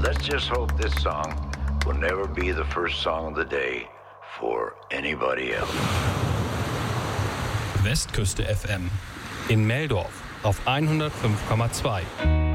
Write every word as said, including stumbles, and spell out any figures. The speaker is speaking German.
Let's just hope this song will never be the first song of the day for anybody else. Westküste F M in Meldorf auf hundertfünf Komma zwei.